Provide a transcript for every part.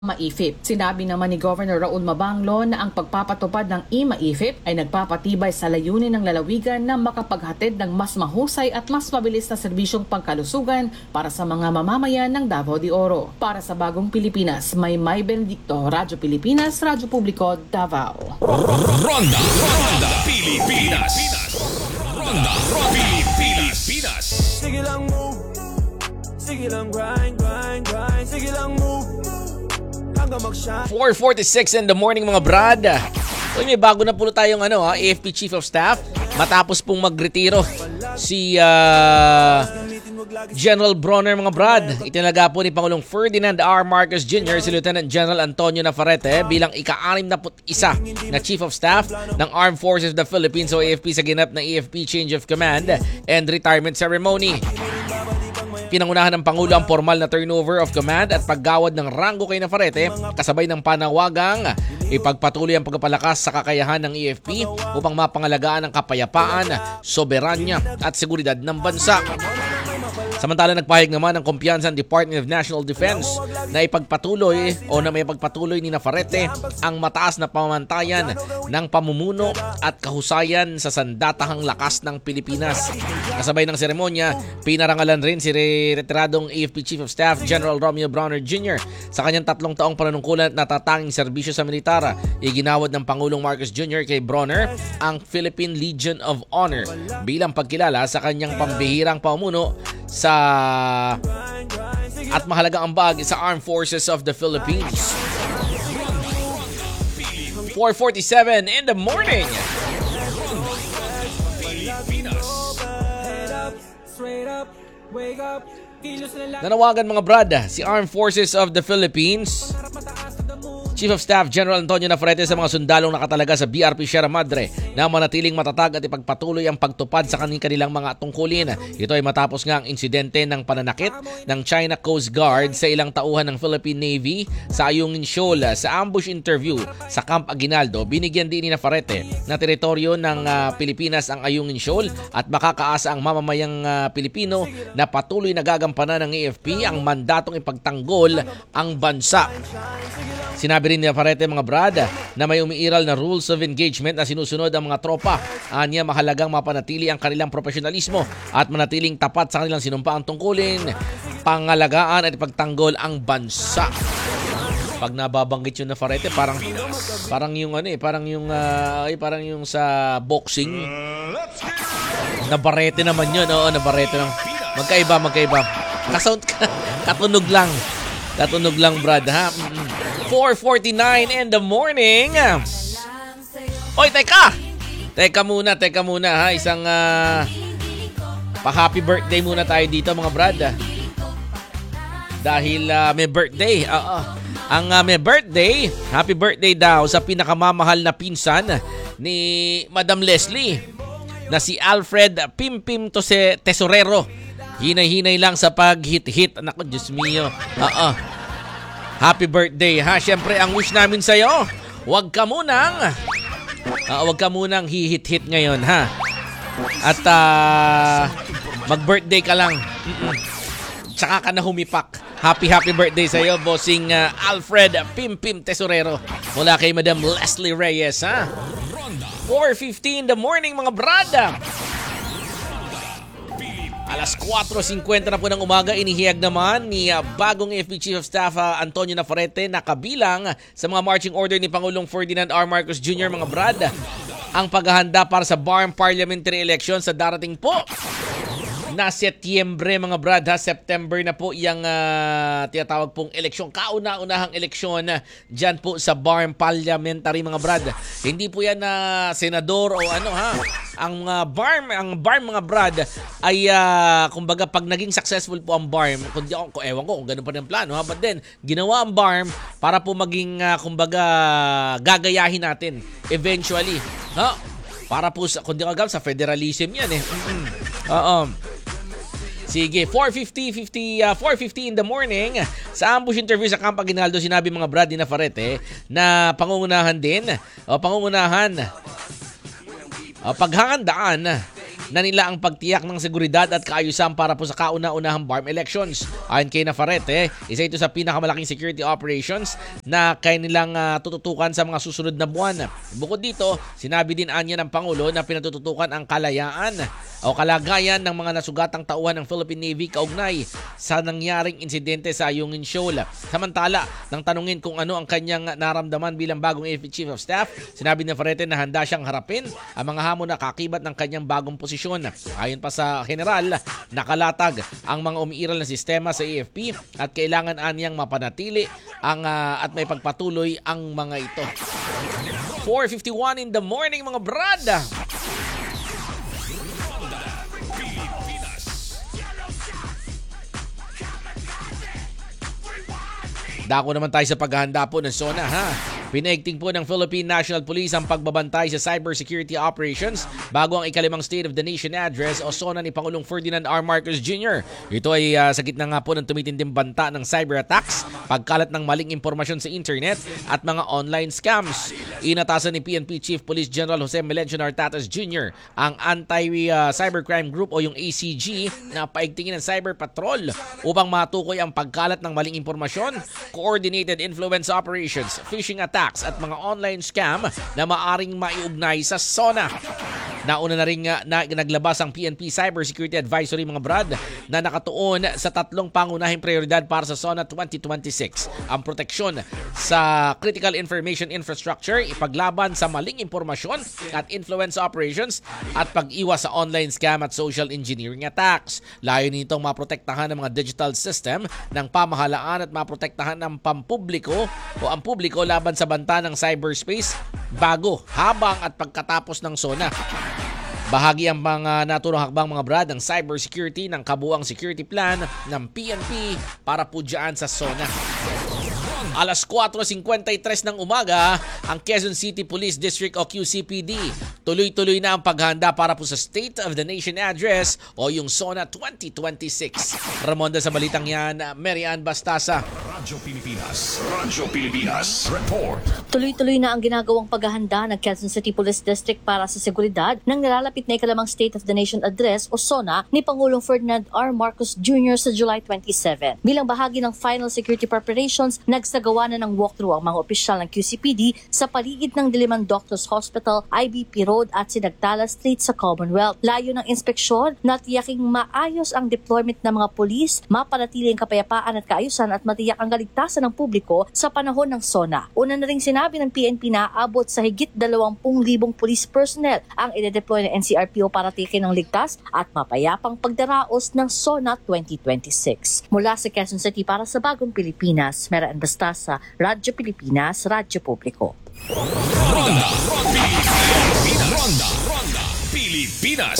Maifip. Sinabi naman ni Governor Raul Mabanglo na ang pagpapatupad ng e-Maifip ay nagpapatibay sa layunin ng lalawigan na makapaghatid ng mas mahusay at mas mabilis na serbisyong pangkalusugan para sa mga mamamayan ng Davao de Oro. Para sa Bagong Pilipinas, May Benedicto, Radyo Pilipinas, Radyo Publiko, Davao. Ronda Pilipinas. Ronda Pilipinas. Sige lang move. Sige lang grind. Sige lang move. 4:46 in the morning mga brad. Uy, may bago na po tayong AFP Chief of Staff matapos pong magretiro si General Bronner mga brad. Itinaga po ni Pangulong Ferdinand R. Marcos Jr. si Lieutenant General Antonio Navarrete bilang ika-61 na Chief of Staff ng Armed Forces of the Philippines o AFP sa ginap na AFP Change of Command and Retirement Ceremony. Pinangunahan ng Pangulo ang formal na turnover of command at paggawad ng ranggo kay Navarrete kasabay ng panawagang ipagpatuloy ang pagpapalakas sa kakayahan ng AFP upang mapangalagaan ang kapayapaan, soberanya at seguridad ng bansa. Samantala nagpahayag naman ng kumpiyansa ng Department of National Defense na ipagpatuloy ni Navarrete ang mataas na pamamantayan ng pamumuno at kahusayan sa sandatahang lakas ng Pilipinas. Kasabay ng seremonya, pinarangalan rin si retiradong AFP Chief of Staff General Romeo Bronner Jr. sa kanyang 3 taong panunungkulan at natatanging serbisyo sa militar. Iginawad ng Pangulong Marcos Jr. kay Bronner ang Philippine Legion of Honor bilang pagkilala sa kanyang pambihirang pamumuno at mahalagang ambag sa Armed Forces of the Philippines. 4:47 in the morning. Nanawagan mga brad si Armed Forces of the Philippines Chief of Staff General Antonio Navarrete sa mga sundalong nakatalaga sa BRP Sierra Madre na manatiling matatag at ipagpatuloy ang pagtupad sa kanilang mga tungkulin. Ito ay matapos nga ang insidente ng pananakit ng China Coast Guard sa ilang tauhan ng Philippine Navy sa Ayungin Shoal. Sa ambush interview sa Camp Aguinaldo, binigyan din ni Navarrete na teritoryo ng Pilipinas ang Ayungin Shoal at makakaasa ang mamamayang Pilipino na patuloy na gagampanan ng AFP ang mandatong ipagtanggol ang bansa. Sinabi rin ni Navarrete mga brad na may umiiral na rules of engagement na sinusunod ang mga tropa. Anya mahalagang mapanatili ang kanilang profesionalismo at manatiling tapat sa kanilang sinumpaang tungkulin, pangalagaan at ipagtanggol ang bansa. Pag nababanggit yung Navarrete, parang yung sa boxing. Navarrete naman yun, Navarrete lang. Magkaiba. Katunog lang brad ha. 4:49 in the morning. Oy, Teka muna ha. Isang pa-happy birthday muna tayo dito mga brad. Dahil may birthday. Ang may birthday, happy birthday daw sa pinakamamahal na pinsan ni Madam Leslie na si Alfred Pimpim Tesorero. Hinay-hinay lang sa pag-hit-hit. Naku, Diyos mio. Happy birthday ha. Siyempre ang wish namin sa iyo, huwag ka munang hihit-hit ngayon ha. At mag-birthday ka lang. Tsaka ka na humipak. Happy birthday sa iyo, bossing Alfred Pimpim Tesorero. Mula kay Madam Leslie Reyes ha. 4:50 in the morning mga brada. Alas 4:50 na po ng umaga, inihiyag naman ni bagong AFP Chief of Staff Antonio Navarrete na kabilang sa mga marching order ni Pangulong Ferdinand R. Marcos Jr. mga brad ang paghahanda para sa BARM parliamentary election sa darating po na Setyembre mga brad ha. September na po yung tinatawag pong eleksyon, kauna-unahang eleksyon dyan po sa BARM parliamentary mga brad. Hindi po yan na senador o ang BARM mga brad ay kumbaga pag naging successful po ang BARM, ewan ko kung ganun pa rin ang plano ha, but then ginawa ang BARM para po maging kumbaga gagayahin natin eventually ha, para po sa sa federalism yan eh. Sige, 4:50 in the morning. Sa ambush interview sa Camp Aguinaldo, sinabi mga brad ni Navarrete na paghahandaan na nila ang pagtiyak ng seguridad at kaayusan para po sa kauna-unahang BARM elections. Ayon kay Navarrete, isa ito sa pinakamalaking security operations na kanilang tututukan sa mga susunod na buwan. Bukod dito, sinabi din anya ng Pangulo na pinatututukan ang kalayaan o kalagayan ng mga nasugatang tauhan ng Philippine Navy kaugnay sa nangyaring insidente sa Ayungin Shoal. Samantala, nang tanungin kung ano ang kanyang naramdaman bilang bagong AFP Chief of Staff, sinabi ni Navarrete na handa siyang harapin ang mga hamon na kakibat ng kanyang bagong posisyon. Ayon pa sa general, nakalatag ang mga umiiral na sistema sa AFP at kailangan anyang mapanatili at may pagpatuloy ang mga ito. 4:51 in the morning mga brad! Dako naman tayo sa paghahanda po ng SONA ha. Pinaigting po ng Philippine National Police ang pagbabantay sa cybersecurity operations bago ang ikalimang State of the Nation Address o SONA ni Pangulong Ferdinand R. Marcos Jr. Ito ay sa gitna nga po ng tumitinding banta ng cyber attacks, pagkalat ng maling impormasyon sa internet at mga online scams. Inatasan ni PNP Chief Police General Jose Melencio Nartates Jr. ang Anti-Cybercrime Group o yung ACG na paigtingin ng Cyber Patrol upang matukoy ang pagkalat ng maling impormasyon, coordinated influence operations, phishing attacks at mga online scam na maaring maiugnay sa SONA. Nauna na rin naglabas ang PNP Cybersecurity Advisory mga brad na nakatuon sa tatlong pangunahing prioridad para sa SONA 2026. Ang proteksyon sa critical information infrastructure, ipaglaban sa maling impormasyon at influence operations at pag-iwas sa online scam at social engineering attacks. Layo nitong maprotektahan ng mga digital system ng pamahalaan at maprotektahan ng pampubliko o ang publiko laban sa banta ng cyberspace bago, habang at pagkatapos ng SONA. Bahagi ang mga naturang hakbang mga brad ng cybersecurity ng kabuang security plan ng PNP para po dyan sa SONA. Alas 4:53 ng umaga, ang Quezon City Police District o QCPD tuloy-tuloy na ang paghahanda para po sa State of the Nation Address o yung SONA 2026. Ramonda sa balitang yan, Mary Ann Bastasa. Radyo Pilipinas, report. Tuloy-tuloy na ang ginagawang paghahanda ng Quezon City Police District para sa seguridad ng nalalapit na ikalimang State of the Nation Address o SONA ni Pangulong Ferdinand R. Marcos Jr. sa July 27. Bilang bahagi ng final security preparations, nagsagawa na ng walkthrough ang mga opisyal ng QCPD sa paligid ng Diliman Doctors Hospital, IBP Road at Sinagtala Street sa Commonwealth. Layo ng inspeksyon na tiyaking maayos ang deployment ng mga pulis, mapanatili ang kapayapaan at kaayusan at matiyak ang kaligtasan ng publiko sa panahon ng SONA. Una na ring sinabi ng PNP na abot sa higit 20,000 police personnel ang i-deploy ng NCRPO para tiyakin ang ligtas at mapayapang pagdaraos ng SONA 2026. Mula sa Quezon City para sa Bagong Pilipinas, Mera Ann Bastasa, Radyo Pilipinas, Radyo Publiko. Ronda Pilipinas.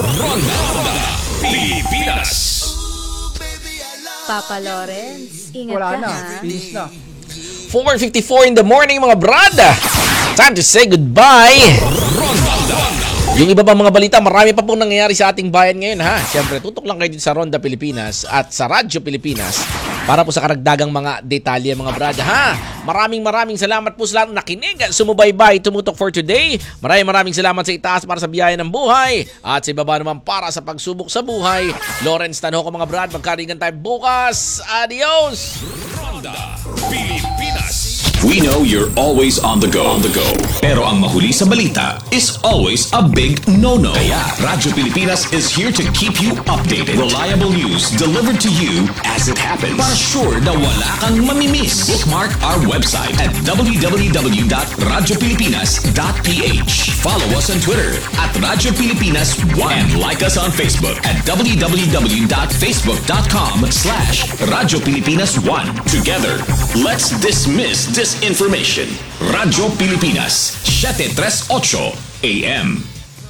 Papa Lawrence, ingat Wala ka na, ha. finish na. 4:54 in the morning mga brad. Time to say goodbye. Yung iba pang mga balita, marami pa pong nangyayari sa ating bayan ngayon ha. Siyempre, tutok lang kayo dito sa Ronda Pilipinas at sa Radyo Pilipinas para po sa karagdagang mga detalye mga brad ha. Maraming salamat po sa lahat ng nakinig, sumubaybay, tumutok for today. Maraming salamat sa itaas para sa biyaya ng buhay at sa ibaba naman para sa pagsubok sa buhay. Lawrence Tanho ko mga brad, magkaringan tayo bukas. Adios! Ronda Pilipinas. We know you're always on the go. Pero ang mahuli sa balita is always a big no-no. Kaya Radyo Pilipinas is here to keep you updated. Reliable news delivered to you as it happens. Para sure na wala kang mamimiss. Bookmark our website at www.radiopilipinas.ph. Follow us on Twitter at Radyo Pilipinas 1 and like us on Facebook at www.facebook.com/Radyo Pilipinas 1. Together, let's dismiss disinformation. Radyo Pilipinas, 738 AM.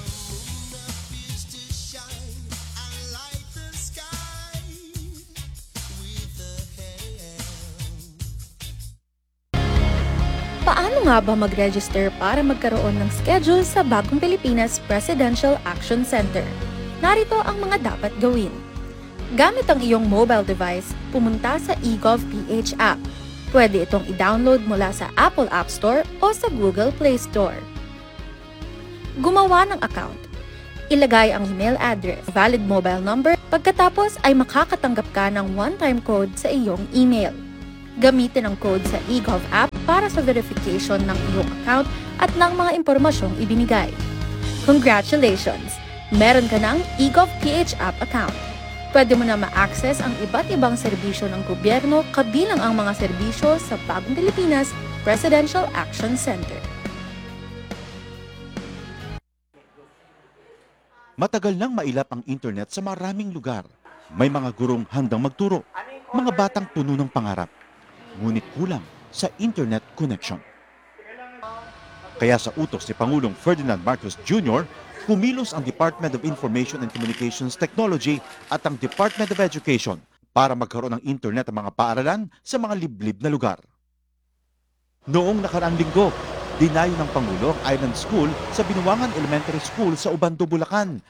Paano nga ba mag-register para magkaroon ng schedule sa Bagong Pilipinas Presidential Action Center? Narito ang mga dapat gawin. Gamit ang iyong mobile device, pumunta sa eGovPH app. Pwede itong i-download mula sa Apple App Store o sa Google Play Store. Gumawa ng account. ilagay ang email address, valid mobile number, pagkatapos ay makakatanggap ka ng one-time code sa iyong email. Gamitin ang code sa eGov app para sa verification ng iyong account at ng mga impormasyong ibinigay. Congratulations! Meron ka ng eGov PH app account. Pwede mo na ma-access ang iba't ibang serbisyo ng gobyerno kabilang ang mga serbisyo sa Bagong Pilipinas Presidential Action Center. Matagal nang mailap ang internet sa maraming lugar. May mga gurong handang magturo, mga batang puno ng pangarap. Ngunit kulang sa internet connection. Kaya sa utos ni Pangulong Ferdinand Marcos Jr., kumilos ang Department of Information and Communications Technology at ang Department of Education para magkaroon ng internet ang mga paaralan sa mga liblib na lugar. Noong nakaraang linggo, dinayo ng Pangulo ang Island School sa Binuangan Elementary School sa Ubando, Bulacan.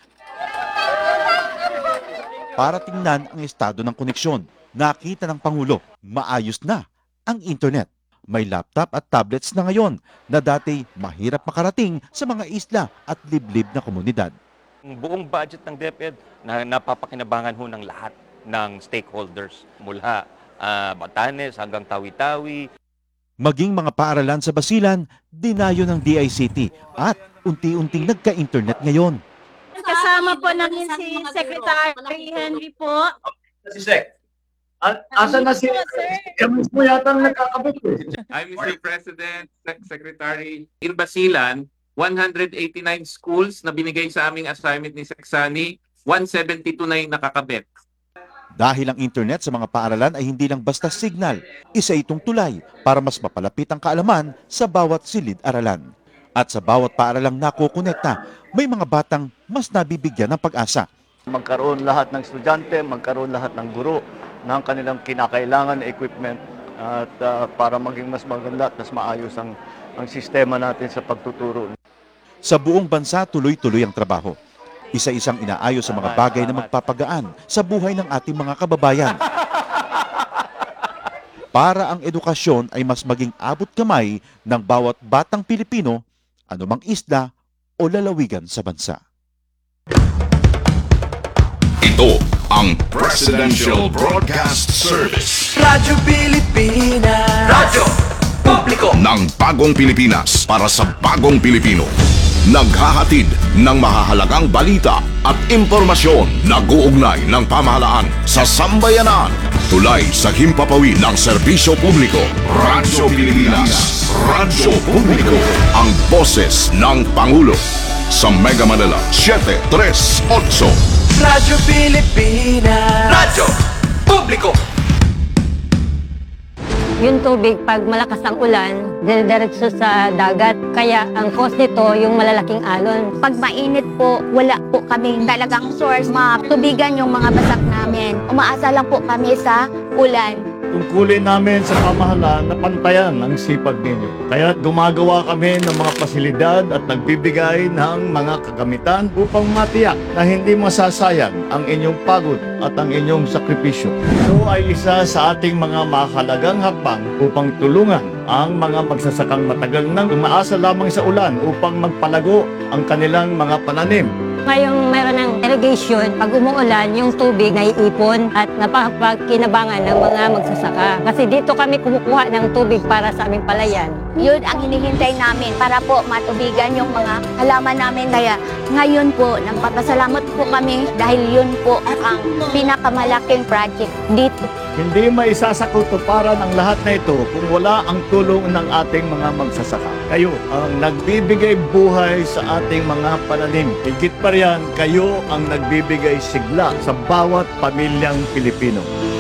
Para tingnan ang estado ng koneksyon, nakita ng Pangulo, maayos na ang internet. May laptop at tablets na ngayon na dati mahirap makarating sa mga isla at liblib na komunidad. Ang buong budget ng DepEd na napapakinabangan ho ng lahat ng stakeholders mula Batanes hanggang Tawi-Tawi. Maging mga paaralan sa Basilan, dinayo ng DICT at unti-unting nagka-internet ngayon. Kasama po namin si Secretary Henry po. Si Sec. Asan na si Kamis mo yata nagkakabit eh. I'm Mr. President, Secretary. In Basilan, 189 schools na binigay sa aming assignment ni Seksani, 172 na yung nakakabit. Dahil ang internet sa mga paaralan ay hindi lang basta signal, isa itong tulay para mas mapalapit ang kaalaman sa bawat silid-aralan. At sa bawat paaralang nakukonekta, may mga batang mas nabibigyan ng pag-asa. Magkaroon lahat ng estudyante, magkaroon lahat ng guro ng kanilang kinakailangan na equipment at para maging mas maganda at mas maayos ang sistema natin sa pagtuturo. Sa buong bansa, tuloy-tuloy ang trabaho. Isa-isang inaayos sa mga bagay na magpapagaan sa buhay ng ating mga kababayan. Para ang edukasyon ay mas maging abot kamay ng bawat batang Pilipino, anumang isla o lalawigan sa bansa. Ito ang Presidential Broadcast Service. Radyo Pilipinas. Radyo Publiko Ng bagong Pilipinas para sa bagong Pilipino. Naghahatid ng mahahalagang balita at impormasyon na guugnay ng pamahalaan sa sambayanan. Tulay sa himpapawid ng serbisyo publiko. Radyo Pilipinas. Radyo Publiko. Ang boses ng Pangulo. Sa Mega Manila, 738. Radyo Pilipinas. Radyo Publiko. Yung tubig, pag malakas ang ulan, diretso sa dagat. Kaya ang cause nito, yung malalaking alon. Pag mainit po, wala po kami talagang source. Matubigan yung mga basak namin. Umaasa lang po kami sa ulan. Tungkulin namin sa pamahalaan na pantayan ang sipag ninyo. Kaya gumagawa kami ng mga pasilidad at nagbibigay ng mga kagamitan upang matiyak na hindi masasayang ang inyong pagod at ang inyong sakripisyo. Ito ay isa sa ating mga mahalagang hakbang upang tulungan ang mga magsasakang matagal nang umaasa lamang sa ulan upang magpalago ang kanilang mga pananim. Ngayong mayroon ng irrigation, pag umuulan, yung tubig naiipon at napapagkinabangan ng mga magsasaka. Kasi dito kami kumukuha ng tubig para sa aming palayan. Yun ang hinihintay namin para po matubigan yung mga halaman namin. Kaya ngayon po, nagpapasalamat po kami dahil yun po ang pinakamalaking project dito. Hindi maisasakutuparan ang lahat na ito kung wala ang tulong ng ating mga magsasaka. Kayo ang nagbibigay buhay sa ating mga pananim. Higit pa riyan, kayo ang nagbibigay sigla sa bawat pamilyang Pilipino.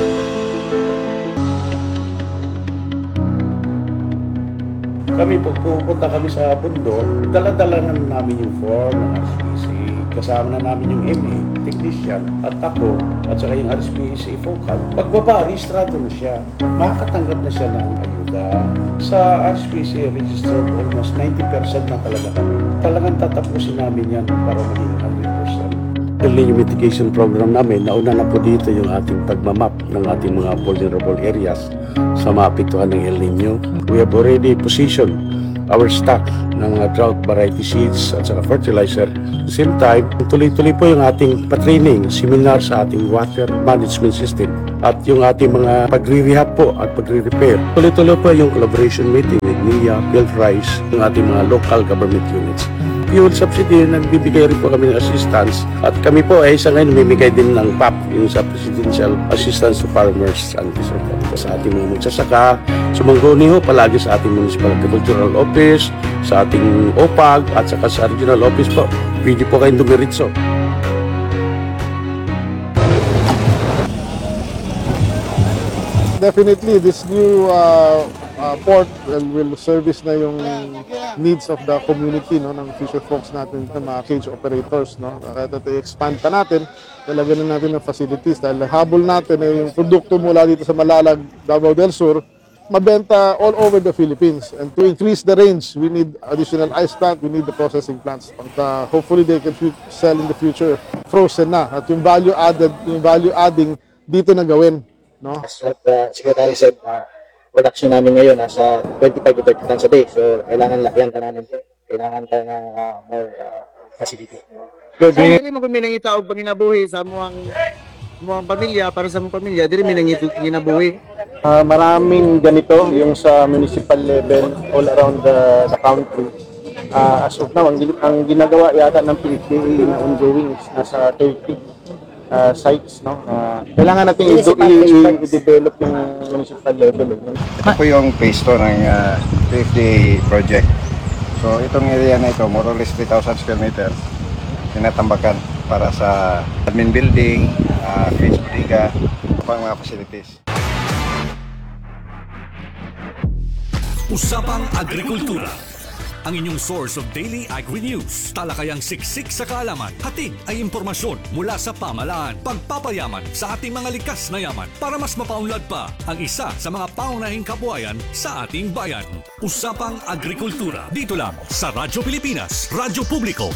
Kami, pag pupunta kami sa bundok, dala-dala na namin yung form ng RSPC. Kasama na namin yung MA, technician, at ako, at saka yung RSPC focal. Pagbaba, registrado na siya. Makakatanggap na siya ng ayuda. Sa RSPC, registered almost 90% na talaga kami. Talagang tatapusin namin yan para maging 100%. El Niño Mitigation Program namin, nauna na po dito yung ating pagmamap ng ating mga vulnerable areas sa maapektuhan ng El Niño. We have already positioned our staff ng drought variety seeds at saka fertilizer. At the same time, tuloy-tuloy po yung ating patraining, seminar sa ating water management system at yung ating mga pagre-rehab po at pagre-repair. Tuloy-tuloy po yung collaboration meeting with NIA, PhilRISE, yung ating mga local government units. Fuel subsidy, nagbibigay rin po kami ng assistance at kami po ay sa ngayon namimigay din ng PAP, yung sa Presidential Assistance to Farmers and Fishermen. Sa ating mga magsasaka, sumangguni ho palagi sa ating Municipal Agricultural Office, sa ating OPAG at saka sa Regional Office po. Pwede po kayong dumiritso. Definitely, this new port will service na yung needs of the community, no, ng fisher folks natin, ng mga cage operators, no. Kaya i-expand pa natin, talagyan na natin ng facilities dahil habol natin yung produkto mula dito sa Malalag, Davao del Sur, mabenta all over the Philippines. And to increase the range, we need additional ice plant, we need the processing plants. And, hopefully they can sell in the future frozen na. At yung value adding dito na gawin, no? As what the Secretary said, production namin ngayon nasa 25 to 30 tons a day. So kailangan lakyan ka namin. Kailangan ka ng more facility. Dili mo kami nang itaog pag ginabuhi sa mga pamilya, para sa mga pamilya, dili mi nang ginabuhi. Maraming ganito yung sa municipal level all around the country. As of now, ang ginagawa yata ng PFDA na ongoing is nasa 30 sites, no? Kailangan natin i-develop yung municipal level. Ito po yung phase 2 ng PFDA project. So itong area na ito, more or less 3,000 square meters, tinatambakan para sa admin building, fish bodega, pang mga facilities. Usapang Agrikultura. Ang inyong source of daily agri-news. Talakayang siksik sa kaalaman. Hatid ay impormasyon mula sa pamahalaan. Pagpapayaman sa ating mga likas na yaman para mas mapaunlad pa ang isa sa mga paunahing kabuhayan sa ating bayan. Usapang Agrikultura. Dito lang sa Radyo Pilipinas, Radyo Publiko,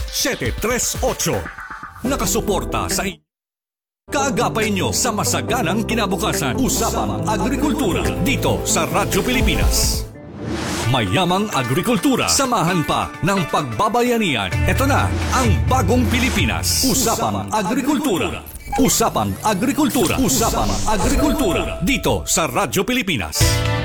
738. Nakasuporta sa kaagapay nyo sa masaganang kinabukasan. Usapang Agrikultura. Dito sa Radyo Pilipinas. Mayamang agrikultura. Samahan pa ng pagbabayanihan. Ito na ang bagong Pilipinas. Usapang Agrikultura. Usapang Agrikultura. Usapang Agrikultura. Dito sa Radyo Pilipinas.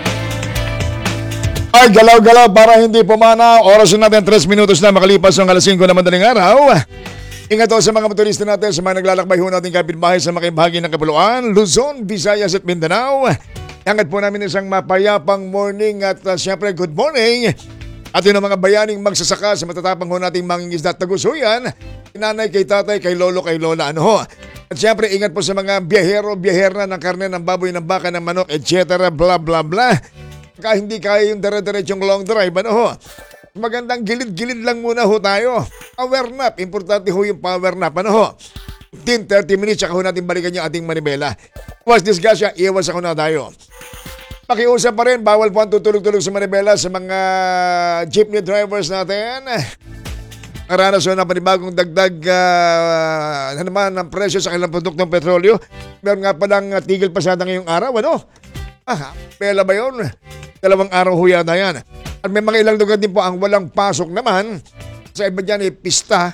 Ay, galaw-galaw para hindi pumana. Oras natin 3 minutos na makalipas ng alas 5 na madaling araw. Ingat sa mga motorista natin, sa mga naglalakbay ho natin kapitbahay sa makibahagi ng Kapuluan, Luzon, Visayas at Mindanao. Ingat po namin isang mapayapang morning at siyempre good morning. At yun ang mga bayaning magsasaka sa matatapang ho nating mangingisda at tagusuyan. Nanay kay tatay, kay lolo, kay lola, ano ho. At siyempre ingat po sa mga biyahero, biyaherna ng karne, ng baboy, ng baka, ng manok, etc. Bla bla bla. Kaya hindi kaya yung dire-diretsong long drive, ano ho. Magandang gilid-gilid lang muna ho tayo. Power nap, importante ho yung power nap, ano ho. 15-30 minutes, saka ho natin balikan yung ating manibela. Was disgusya, iwas ako na tayo. Pakiusap pa rin, bawal po ang tutulog-tulog sa manibela sa mga jeepney drivers natin. Karanasan na panibagong dagdag na naman ang presyo sa kanilang produktong petrolyo. Meron nga palang tigil pasada ngayong araw, ano? Pela ba yun? 2 araw ho yata yan. At may mga ilang lugar din po ang walang pasok naman. Sa iba dyan pista.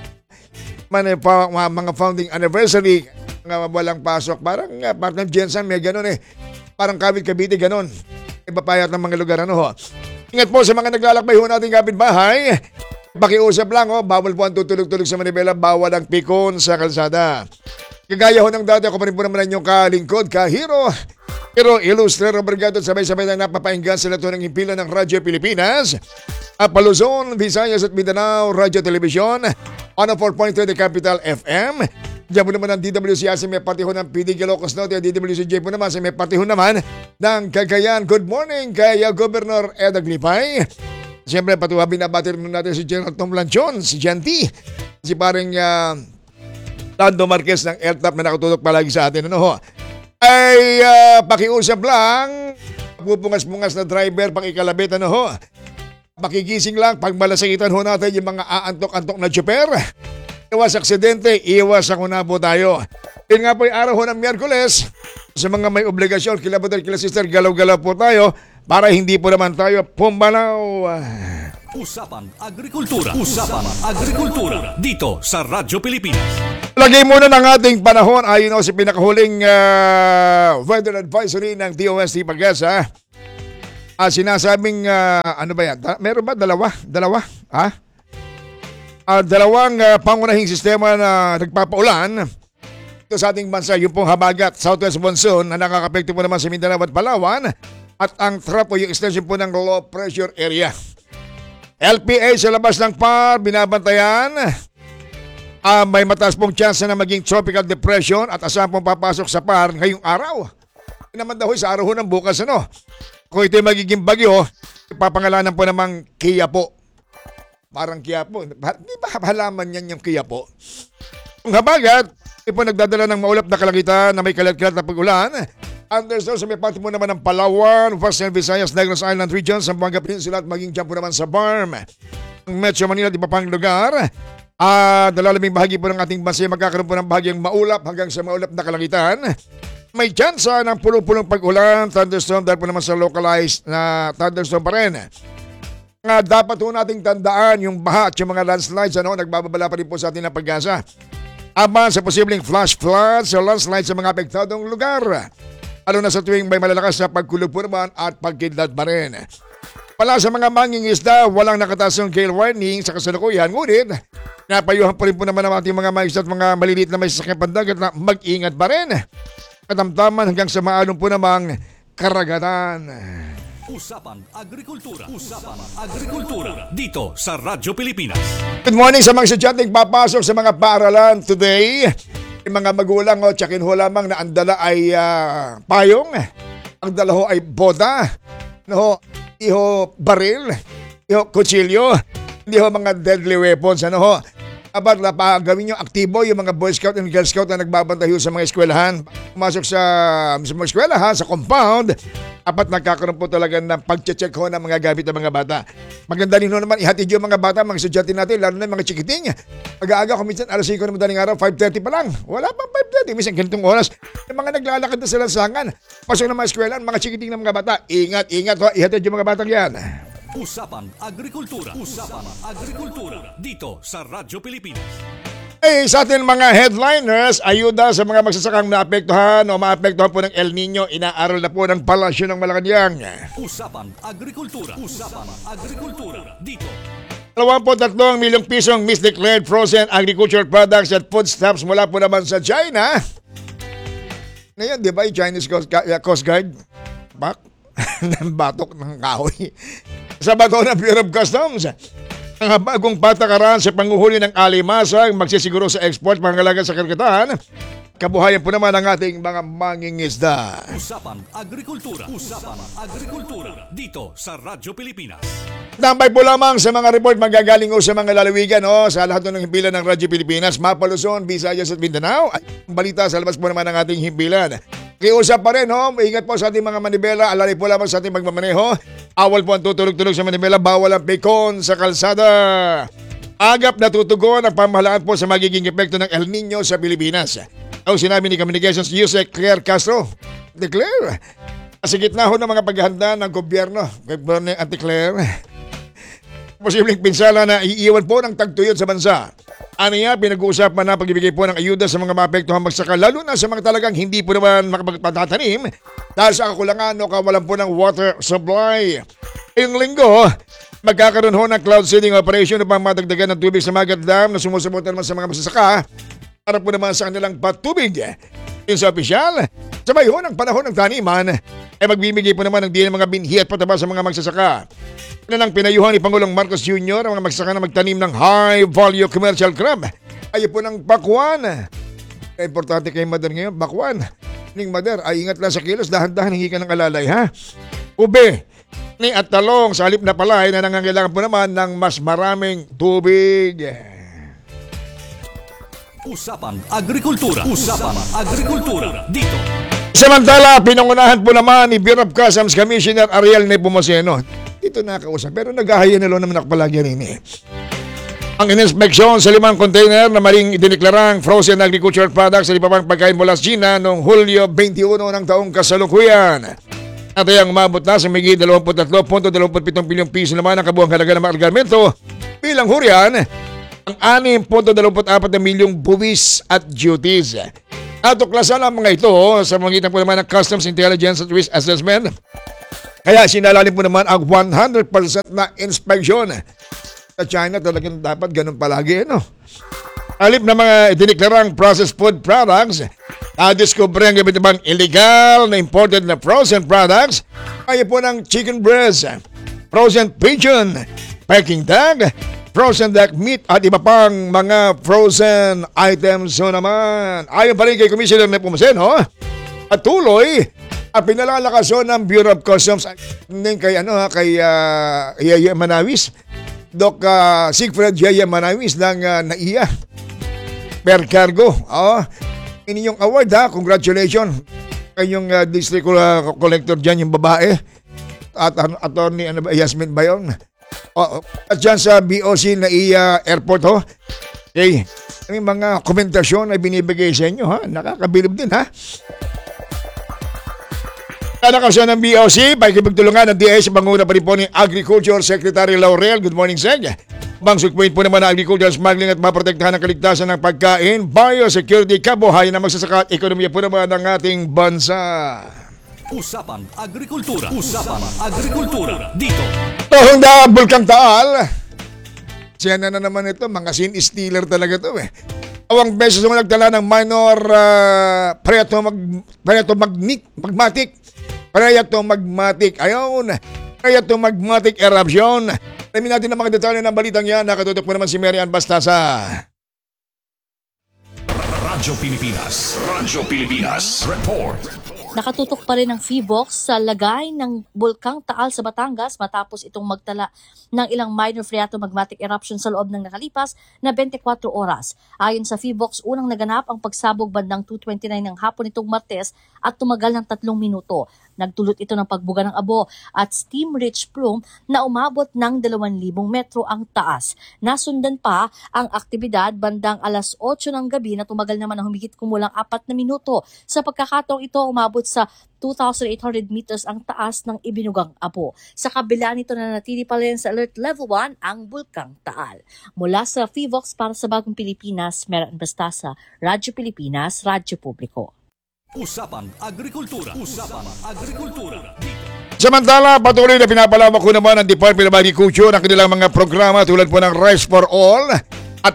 Mga founding anniversary, mga walang pasok. Parang Jensen, may ganun Parang Cavite, ganun. Iba payat ng mga lugar, ano ho. Ingat po sa mga naglalakbay ho nating kapitbahay. Pakiusap lang, bawal po ang tutulog-tulog sa manibela, bawal ang pikon sa kalsada. Kagaya ho ng dati, ako pa rin po naman inyong kalingkod, kahiro. Pero Ilustrer Obrigado at sabay-sabay na napapainggan sa lato ng himpilan ng Radyo Pilipinas. At Luzon, Visayas at Mindanao, Radyo Telebisyon, 104.3 The Capital FM. Diyan po naman ang DWCS, may party ho ng PD Ilocos Norte, DWCJ po naman, may party ho naman ng Cagayan. Good morning kay Governor Ed Aglipay. Siyempre, patuhabing nabati rin natin si General Tom Lanchon, si Janty, si paring Lando Marquez ng LTAP na nakatutok palagi sa atin. Ano ho? Ay pakiusap lang, pupungas-pungas na driver pang ikalabit, ano ho? Makigising lang, pag malasakitan ho natin yung mga aantok-antok na tsuper. Iwas aksidente, iwas ako na po tayo. Yun nga po yung araw ho ng Miyerkules. Sa mga may obligasyon, kila brother, kila sister, galaw-galaw po tayo para hindi po naman tayo pumalaw. Usapang Agrikultura. Usapang Agrikultura. Dito sa Radyo Pilipinas. Lagay muna ng ating panahon ayon sa pinakahuling weather advisory ng DOST Pag-asa. Sinasabing, ano ba yan? Meron ba? Dalawa? Ha? Dalawang pangunahing sistema na nagpapaulan ito sa ating bansa. Yung pong habagat, southwest monsoon na nakakapekto po naman sa Mindanao at Palawan. At ang trap o yung extension po ng low pressure area. LPA sa labas ng PAR, binabantayan. May mataas pong chance na maging tropical depression at asahan pong papasok sa PAR ngayong araw. Naman daw sa araw ng bukas, ano? Kung ito magiging bagyo, ipapangalanan po namang Quiapo. Parang Quiapo. Di ba halaman yan yung Quiapo? Ang habagat, ito po nagdadala ng maulap na kalangitan na may kalat-kalat na pag-ulan. Understood sa may pati mo naman ng Palawan, Western Visayas, Negros Island region, Zamboanga Peninsula at maging dyan po naman sa BARM. Ang Metro Manila at iba pang lugar. Dalalaming bahagi po ng ating bansa magkakaroon po ng bahagyang maulap hanggang sa maulap na kalangitan. May tsansa ng pulong-pulong pag-ulan, thunderstorm dahil po naman sa localized na thunderstorm pa rin. Dapat po nating tandaan yung baha at yung mga landslides, nagbababala pa rin po sa ating na Pag-asa. Aba sa posibleng flash floods o landslides sa mga apektadong lugar. Ano na sa tuwing may malalakas na pagkulog po naman at pagkidlat pa rin. Pala sa mga mangingisda, walang nakatasong gale warning sa kasalukuyan. Ngunit, napayuhan pa rin po naman ang ating mga mangingisda at mga maliliit na may sasakyan pandagat na mag-ingat pa rin. Katamtaman hanggang sa maalong po namang karagatan. Usapang Agrikultura. Usapang Agrikultura. Dito sa Radyo Pilipinas. Good morning sa mga estudyanteng papasok sa mga paaralan today. Yung mga magulang, tsakin ho lamang na ang dala ay payong. Ang dala ho ay boda. Hindi ho baril. Hindi ho kutsilyo. Hindi ho mga deadly weapons. Abat gawin nyo aktibo yung mga Boy Scout and Girl Scout na nagbabantay sa mga eskwelahan. Pumasok sa mga eskwelahan, sa compound. Apat nagkakaroon po talaga ng pag-check ho ng mga gamit ng mga bata. Maganda rin ho naman ihatid yung mga bata, mga estudyante natin, lalo na yung mga chikiting. Mag-aaga kung minsan alas 5 na madaling araw, 5:30 pa lang. Wala pang 5:30, minsan ganitong oras. Yung mga naglalakad na sa lansangan, pasok ng mga eskwelahan, mga chikiting ng mga bata. Ingat ho, ihatid yung mga batang yan. Usapang Agrikultura. Usapang Agrikultura. Dito sa Radyo Pilipinas. Sa atin mga headliners, ayuda sa mga magsasakang naapektuhan o maapektuhan po ng El Nino, inaaral na po ng Palasyo ng Malacanang. Usapang Agrikultura. Usapang Agrikultura. Dito. 23 milyong pisong misdeclared frozen agricultural products at foodstuffs mula po naman sa China. Ngayon, di ba yung Chinese Coast Guard? Ng batok ng kahoy. Sa bato ng Bureau of Customs. Ang bagong patakaran sa panguhuli ng alimasag magsisiguro sa export pangalaga sa karagatan. Kabuhayan po naman ang ating mga mangingisda. Usapang Agrikultura. Usapang Agrikultura. Dito sa Radyo Pilipinas. Tambay po lamang sa mga report magagaling sa mga lalawigan sa lahat ng himpilan ng Radyo Pilipinas, Mapa, Luzon, Visayas at Mindanao. Ay, balita sa labas po naman ng ating himpilan. Kiusap pa rin, ingat po sa ating mga manibela, alalay po lamang sa ating magmamaneho. Awal po ang tutulog-tulog sa manibela, bawal ang pekon sa kalsada. Agap na tutugon ang pamahalaan po sa magiging epekto ng El Nino sa Pilipinas. Sinabi ni Communications Yusek Claire Castro. Declare, sa gitna ho ng mga paghahanda ng gobyerno, Ate Claire, posibleng pinsala na iiwan po ng tagtuyot sa bansa. Ano niya, pinag-uusapan na pagbibigay po ng ayuda sa mga maapektuhan magsaka, lalo na sa mga talagang hindi po naman makapagpatatanim dahil sa kakulangan o kawalan po ng water supply. Ngayong linggo, magkakaroon ho ng cloud seeding operation upang madagdagan ng tubig sa Magat Dam na sumusuporta naman sa mga magsasaka para po naman sa kanilang patubig. Yung sa opisyal, sabay ho ng panahon ng taniman, ay magbibigay po naman ng diyan mga binhi at pataba sa mga magsasaka. Ano nang pinayuhan ni Pangulong Marcos Jr. ang mga magsasaka na magtanim ng high-value commercial crop. Ayaw po ng bakwan. Importante kay Mother ngayon, bakwan. Ning Mother, ay ingat lang sa kilos, dahan-dahan hingi ka ng alalay, ha? Ube, ni at talong sa halip na palay na nangangailangan po naman ng mas maraming tubig. Usapang Agrikultura. Usapang Agrikultura. Dito. Samantala, pinangunahan po naman ni Bureau of Customs Commissioner Ariel Nepomuceno. Dito nakausap, pero naghahayan na naman nakapalagyan rin Ang ininspeksyon sa 5 container na maring idineklarang frozen agricultural products sa ibang pagkain mula sa China noong Hulyo 21 ng taong kasalukuyan. At ang umabot na sa migit 23.27 bilyong piso naman ang kabuang halaga ng mga kargamento. Bilang hurian, ang 6.24 na milyong buwis at duties. Natuklasan ang mga ito sa magitan po naman ng Customs Intelligence at Risk Assessment. Kaya sinalalim po naman ang 100% na inspeksyon. Sa China talagang dapat ganun palagi, no? Alip na mga diniklarang processed food products, nadiskubre ang iba't ibang illegal na imported na frozen products, kaya po ng chicken breast, frozen pigeon, Peking duck, frozen duck meat at iba pang mga frozen items. So naman, ayon pa rin kay Commissioner Nepomuceno, at tuloy ang pinalalakason ng Bureau of Customs kay Yaya Manawis, Doc Siegfried Yaya Manawis ng NAIA per cargo. Inyong award ha, congratulations kayong district collector dyan, yung babae at attorney Yasmin Bayon. At dyan sa BOC NAIA Airport ho. Okay, may mga komentasyon ay binibigay sa inyo ha, nakakabilib din ha. Kanakasyon ng BOC, pakikipagtulungan ng DA sa panguna pa rin po ni Agriculture Secretary Laurel. Good morning, Seg. Bangsog point po naman ng agricultural smuggling at maprotektahan ang kaligtasan ng pagkain, biosecurity, kabuhayan ng magsasaka at ekonomiya po naman ng ating bansa. Usapang Agrikultura. Usapang Agrikultura. Dito. Tohong da, Bulkang Taal. Siya na naman ito, mga scene stealer talaga ito eh. Awang beses mo nagtala ng minor magmatic. Ayun, magmatic eruption. Alamin natin ang mga detalye ng balitang yan. Nakatutok po naman si Mary Ann Bastasa. Radyo Pilipinas. Radyo Pilipinas. Report. Nakatutok pa rin ang PHIVOLCS sa lagay ng Bulkang Taal sa Batangas matapos itong magtala ng ilang minor phreatomagmatic eruption sa loob ng nakalipas na 24 oras. Ayon sa PHIVOLCS, unang naganap ang pagsabog bandang 2:29 ng hapon itong Martes at tumagal ng 3 minuto. Nagdulot ito ng pagbuga ng abo at steam-rich plume na umabot ng 2,000 metro ang taas. Nasundan pa ang aktibidad bandang alas 8 ng gabi na tumagal naman ng humigit kumulang 4 na minuto. Sa pagkakataong ito, umabot sa 2,800 meters ang taas ng ibinugang abo. Sa kabila nito na natili pa rin sa Alert Level 1 ang Bulkang Taal. Mula sa PHIVOLCS para sa Bagong Pilipinas, Mary Ann Bastasa, Radyo Pilipinas, Radyo Publiko. Usapang Agrikultura. Usapang Agrikultura. Samantala, patuloy na pinapalawak ko naman ang Department of Agriculture ang kanilang mga programa tulad po ng Rice for All at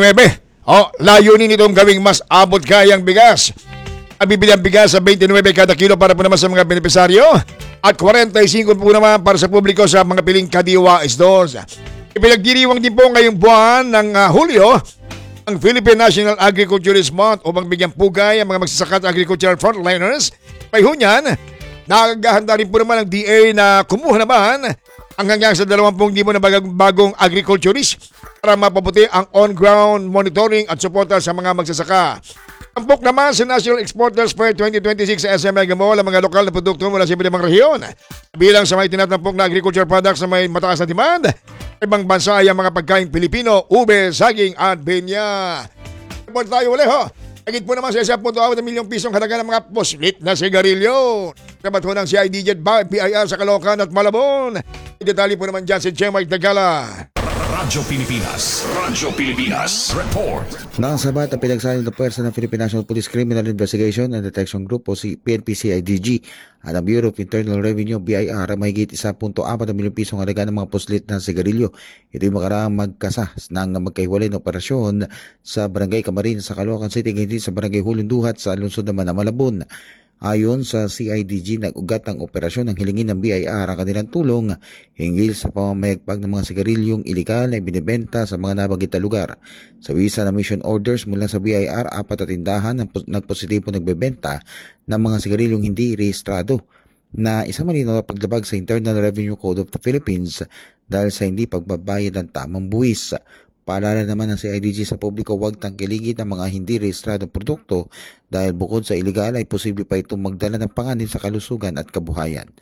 29. Layunin itong gawing mas abot kayang bigas. Bibili ang bigas sa 29 kada kilo para po naman sa mga benepisaryo at 45 po naman para sa publiko sa mga piling kadiwa stores. Ipinagdiriwang din po ngayong buwan ng Hulyo ang Philippine National Agriculturist Month upang bigyan pugay ang mga magsasaka at agricultural frontliners. May hunyan, nagahanda rin po naman ang DA na kumuha naman ang hanggang sa 20,000 na bagong agriculturist para mapabuti ang on-ground monitoring at suporta sa mga magsasaka. Tampok naman sa National Exporters Fair 2026 sa SM Mega Mall ang mga lokal na produkto mula sa iba't ibang rehiyon. Bilang sa may tinatampok na agriculture products na may mataas na demand, ibang bansa ay ang mga pagkain Pilipino, ube, saging at binya. Report tayo ulit ho. Higit po naman sa 1.4 milyong pisong halaga ng mga poslit na sigarilyo. Sabat ho ng CIDZ BIR sa Caloocan at Malabon. Detalye po naman dyan si Jemay Dagala. Radyo Pilipinas. Radyo Pilipinas. Report. Nakasabat ang pinagsalin ng pwersa ng Philippine National Police Criminal Investigation and Detection Group o si PNP-CIDG at ang Bureau of Internal Revenue BIR mahigit 1.4 milyong pisong halaga ng mga puslit na sigarilyo. Ito'y makaraang magkasa ng magkahiwalay na operasyon sa Barangay Camarin sa Caloocan City, hindi sa Barangay Hulunduhat sa lungsod naman ng Malabon. Ayon sa CIDG, nag-ugat ang operasyon ng hilingin ng BIR ang kanilang tulong hinggil sa pamamayagpag ng mga sigarilyong ilegal na ibinibenta sa mga nabanggit na lugar. Sa visa na mission orders mula sa BIR, 4 na tindahan nagpositibo nagbebenta ng mga sigarilyong hindi rehistrado na isa malinaw na paglabag sa Internal Revenue Code of the Philippines dahil sa hindi pagbabayad ng tamang buwis. Paalala naman ng CIDG sa publiko, huwag tangkiligid ang mga hindi rehistradong produkto dahil bukod sa ilegal ay posible pa itong magdala ng panganib sa kalusugan at kabuhayan.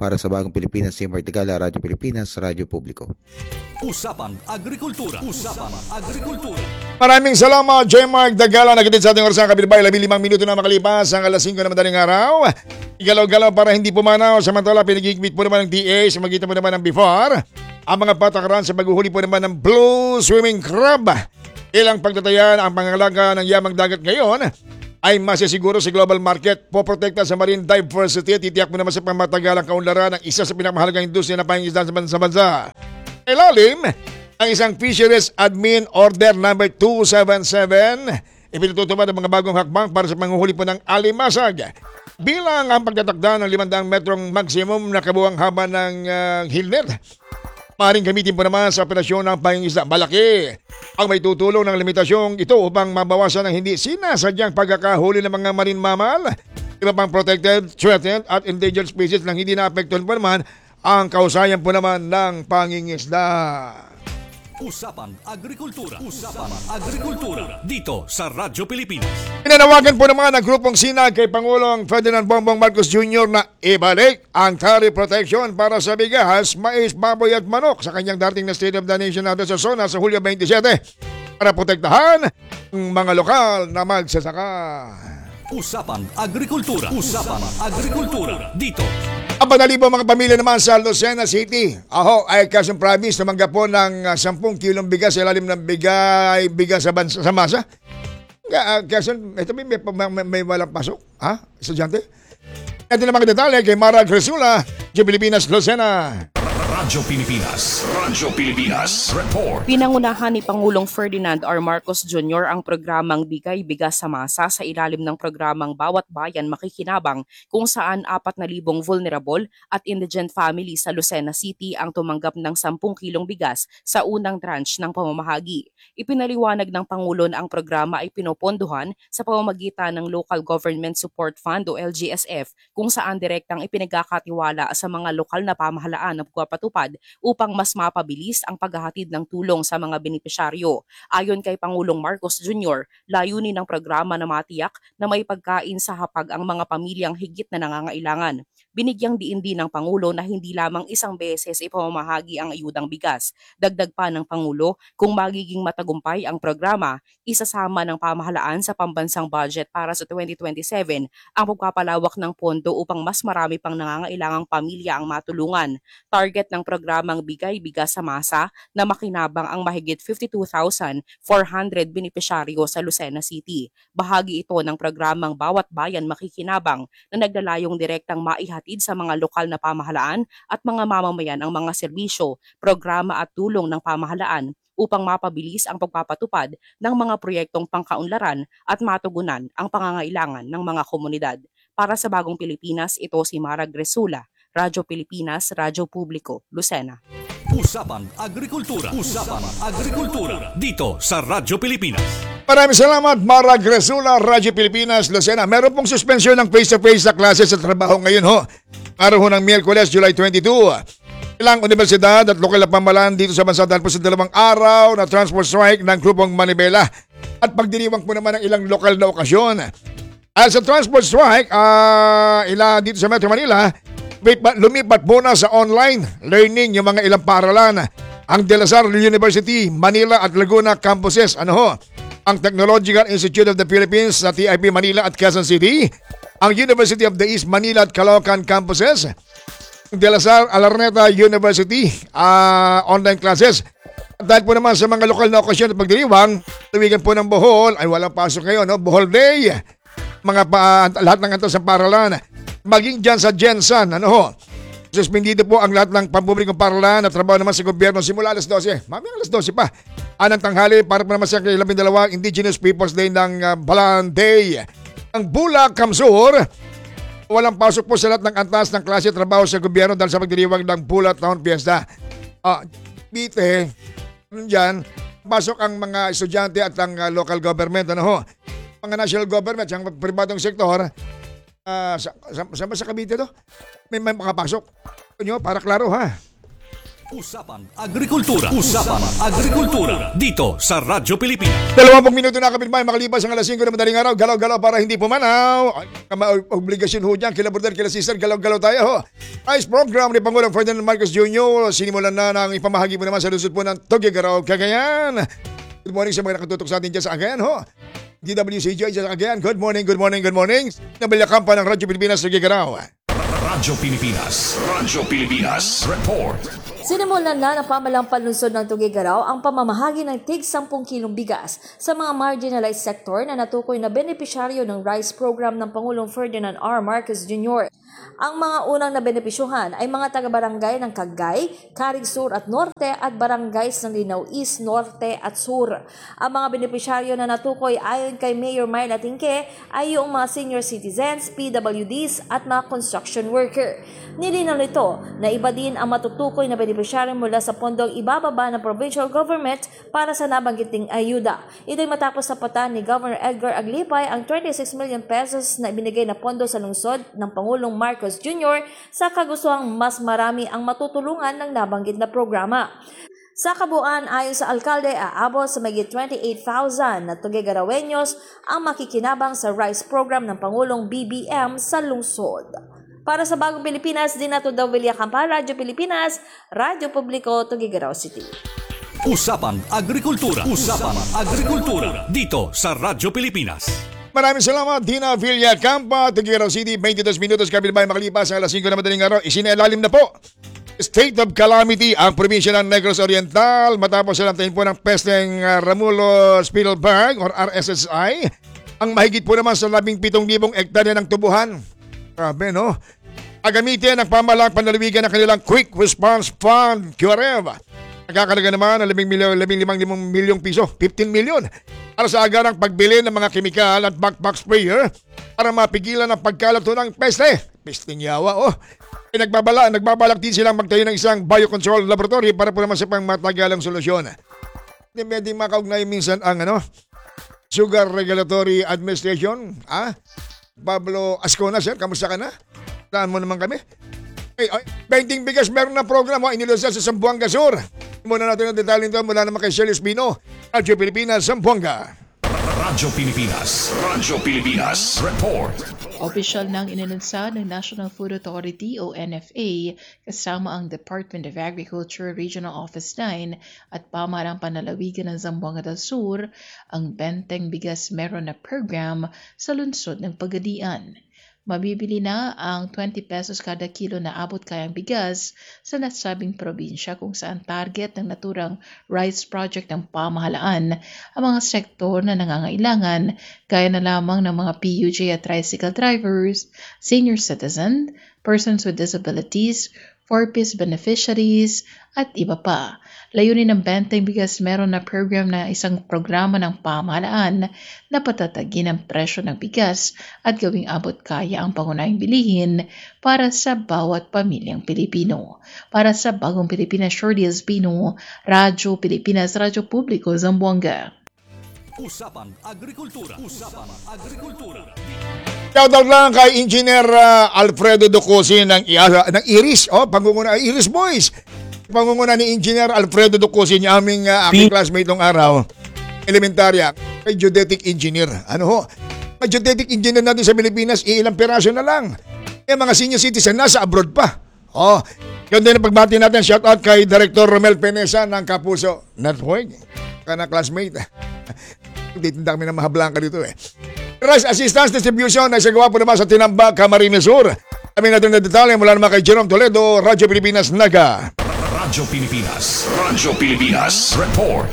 Para sa Bagong Pilipinas, Team Verticala, Radyo Pilipinas, Radyo Publiko. Usapang Agrikultura. Usapang Agrikultura. Maraming salamat, J. Mark Dagala. Nagkatid sa ating oras ng kapitbahay. 15 minuto na makalipas ang alas 5 na madaling araw. Igalaw-galaw para hindi pumanaw. Samantala, pinagigmit po naman ng DA sa magitan po naman ng before. Ang mga patakaran sa paghuhuli po naman ng blue swimming crab. Ilang pagtatayan ang pangangalaga ng yamang dagat ngayon ay masisiguro sa global market. Poprotekta sa marine diversity. Titiyak mo naman sa pamatagalang kaunlaran ng isa sa pinakmahalagang industriya na pangingisdan sa bansa. Ilalim ang isang Fisheries Admin Order number 277. Ipinatutupad ang mga bagong hakbang para sa panguhuli po ng alimasag. Bilang ang pagtatakda ng 500 metrong maximum na kabuang haba ng hillnet. Maaaring gamitin po naman sa operasyon ng pangingisda. Malaki ang may tutulong ng limitasyong ito upang mabawasan ang hindi sinasadyang pagkakahuli ng mga marine mammal, iba pang protected, threatened at endangered species nang hindi naapektuhan po naman ang kausayan po naman ng pangingisda. Usapang Agrikultura. Usapang Agrikultura. Dito sa Radyo Pilipinas. Pinanawagan po naman ang grupong Sinag kay Pangulong Ferdinand Bongbong Marcos Jr. na ibalik ang tariff protection para sa bigas, mais, baboy at manok sa kanyang dating na State of the Nation address sa SONA sa Hulyo 27 para protektahan ang mga lokal na magsasaka. Usapang Agrikultura. Usapang Agrikultura. Dito. Ang panalibo mga pamilya naman sa Lucena City, ay Quezon Province, tumanggap po ng 10 kilong bigas sa ilalim ng bigas sa masa. Quezon, ito may walang pasok, estudyante? Ito na mga detalye kay Mara Gresula, Pilipinas, Lucena. Radyo Pilipinas. Radyo Pilipinas. Report. Pinangunahan ni Pangulong Ferdinand R. Marcos Jr. ang programang Bigay Bigas sa Masa sa ilalim ng programang Bawat Bayan Makikinabang kung saan 4,000 vulnerable at indigent family sa Lucena City ang tumanggap ng 10 kilong bigas sa unang tranche ng pamamahagi. Ipinaliwanag ng Pangulo na ang programa ay pinopondohan sa pamamagitan ng Local Government Support Fund o LGSF kung saan direktang ipinagkakatiwala sa mga lokal na pamahalaan na pagpapatupad upang mas mapabilis ang paghahatid ng tulong sa mga benepisyaryo. Ayon kay Pangulong Marcos Jr., layunin ng programa na matiyak na may pagkain sa hapag ang mga pamilyang higit na nangangailangan. Binigyang diin din ng Pangulo na hindi lamang isang beses ipamamahagi ang ayudang bigas. Dagdag pa ng Pangulo, kung magiging matagumpay ang programa, isasama ng pamahalaan sa pambansang budget para sa 2027 ang pagpapalawak ng pondo upang mas marami pang nangangailangang pamilya ang matulungan. Target ng programang Bigay Bigas sa Masa na makinabang ang mahigit 52,400 benepisyaryo sa Lucena City. Bahagi ito ng programang Bawat Bayan Makikinabang na naglalayong direktang maihatid sa mga lokal na pamahalaan at mga mamamayan ang mga serbisyo, programa at tulong ng pamahalaan upang mapabilis ang pagpapatupad ng mga proyektong pangkaunlaran at matugunan ang pangangailangan ng mga komunidad. Para sa Bagong Pilipinas, ito si Mara Gresula, Radyo Pilipinas, Radyo Publiko, Lucena. Usapang Agrikultura. Usapang Agrikultura. Dito sa Radyo Pilipinas. Maraming salamat, Mara Gresula, Radyo Pilipinas, Lucena. Meron pong suspensyon ng face-to-face na klase sa trabaho ngayon Araw ng Miyerkules, July 22. Ilang universidad at lokal na pamahalaan dito sa bansa dahil po sa 2 araw na transport strike ng grupong Manibela at pagdiriwang po naman ng ilang lokal na okasyon. Sa transport strike, dito sa Metro Manila, lumipat po na sa online learning yung mga ilang paaralan. Ang De La Salle University, Manila at Laguna campuses. Ang Technological Institute of the Philippines sa TIP Manila at Quezon City. Ang University of the East Manila at Caloocan campuses. De La Salle Alarneta University, online classes. At dahil po naman sa mga lokal na okasyon at pagdiriwang, tuwigan po ng Bohol ay walang pasok ngayon. Bohol Day, lahat ng antos sa paaralan. Maging dyan sa Jensen, suspendido po ang lahat ng pampublikong paaralan at trabaho naman sa gobyerno simula alas 12. Mamayang alas 12 pa. Anang tanghali para po naman sa 12 Indigenous Peoples Day ng Balaan Day. Ang Bula, Kamsur, walang pasok po sa lahat ng antas ng klase at trabaho sa gobyerno dahil sa pagdiriwang ng Bula Town Fiesta. Bite, dyan, pasok ang mga estudyante at ang local government, mga national government, ang pribadong sektor. Sa Cavite may makapasok. Para klaro Usapang Agrikultura. Usapang Agrikultura. Dito sa Radyo Pilipinas. 20 minuto na kapitbahay makalipas ang alas 5 ng madaling araw. Galaw-galaw para hindi pumanaw. Obligasyon ho dyan. Kila brother, kila sister, galaw-galaw tayo ho. Ice program ni Pangulong Ferdinand Marcos Jr. Sinimulan na ng ipamahagi mo naman sa lusod po ng Tuguegarao, Cagayan. Good morning sa mga nakatutok sa atin dyan sa Cagayan ho. DWCJ dyan sa Cagayan. Good morning, good morning, good morning. Nabalyakan pa ng Radyo Pilipinas sa Tuguegarao. Radyo Pilipinas. Radyo Pilipinas. Report. Sinimulan na ng pamalang palunsod ng Tuguegarao ang pamamahagi ng tig 10 kilong bigas sa mga marginalized sector na natukoy na benepisyaryo ng rice program ng Pangulong Ferdinand R. Marcos Jr. Ang mga unang na benepisyuhan ay mga taga-barangay ng Cagay, Carig Sur at Norte at barangays ng Linao East, Norte at Sur. Ang mga benepisyaryo na natukoy ayon kay Mayor Myla Tingke ay yung mga senior citizens, PWDs at mga construction worker. Nilinaw nito na iba din ang matutukoy na benepisyaryo mula sa pondong ibababa ng provincial government para sa nabanggiting ayuda. Ito'y matapos sapatan ni Governor Edgar Aglipay ang 26 million pesos na ibinigay na pondo sa lungsod ng Pangulong Marcos Jr. sa kagustuhang mas marami ang matutulungan ng nabanggit na programa. Sa kabuuan, ayon sa alkalde, aabot sa mahigit 28,000 na Tuguegaraweños ang makikinabang sa rice program ng Pangulong BBM sa lungsod. Para sa Bagong Pilipinas, Dinato Davilia Campa, Radyo Pilipinas, Radyo Publiko, Tuguegarao City. Usapang Agrikultura. Usapang Agrikultura. Dito sa Radyo Pilipinas. Maraming salamat, Dina Villacampa, Tuguegarao City, 22 minutos kapitbahay makalipas ang alas 5 na madaling araw. Isinailalim na po state of calamity ang probinsya ng Negros Oriental matapos salantayin po ng pesteng Ramulo Spielberg or RSSI. Ang mahigit po naman sa 17,000 hektarya ng tubuhan. Grabe, no? Agamitin ang pamahalang panlalawigan ng kanilang Quick Response Fund, QRF. Nagkakalaga naman ng 15 milyong piso, 15 milyon, para sa agarang pagbili ng mga kemikal at backpack sprayer para mapigilan ang pagkalat ng peste. Pesting yawa, oh. Nagbabalak din silang magtayo ng isang biocontrol laboratory para po naman sa pangmatagalang solusyon. Hindi pwedeng makaugnay minsan ang Sugar Regulatory Administration, Pablo Ascona, sir, kamusta ka na? Saan mo naman kami? Painting bigas, meron na program inilusad sa Zamboanga Sur. Muna natin ang detalye nito mula naman kay Celis Bino, Radyo Pilipinas, Zamboanga. Radyo Pilipinas. Radyo Pilipinas. Report. Opisyal nang inilunsad ng National Food Authority o NFA kasama ang Department of Agriculture Regional Office 9 at Pamahalang Panlalawigan ng Zamboanga del Sur ang Benteng Bigas Meron na program sa lungsod ng Pagadian. Mabibili na ang 20 pesos kada kilo na abot kayang bigas sa nasabing probinsya kung saan target ng naturang rice project ng pamahalaan ang mga sektor na nangangailangan gaya na lamang ng mga PUJ at tricycle drivers, senior citizen, persons with disabilities, 4-piece beneficiaries, at iba pa. Layunin ng Benteng Bigas Meron na program na isang programa ng pamahalaan na patatagin ang presyo ng bigas at gawing abot kaya ang pangunahing bilihin para sa bawat pamilyang Pilipino. Para sa Bagong Pilipinas, Shorty Espino, Radyo Pilipinas, Radyo Publiko, Zamboanga. Usapang Agrikultura. Usapang Agrikultura. Shoutout lang kay Engineer Alfredo Ducosi ng IRIS. Pangunguna IRIS Boys. Pangunguna ni Engineer Alfredo Ducosi, niya aming aking classmate nung araw. Elementarya. Kay geodetic engineer. Ang geodetic engineer natin sa Pilipinas, ilang peraso na lang. Mga senior citizen nasa abroad pa. Yun din ang pagbati natin. Shoutout kay Director Romel Penesa ng Kapuso Network. Kana classmate. Hindi tinda kami ng mahablang ka dito Rice Assistance Distribution na isagawa po naman sa Tinambak, Camarines Sur. Kami natin na detalye mula naman kay Jerome Toledo, Radyo Pilipinas, Naga. Radyo Pilipinas. Radyo Pilipinas. Report.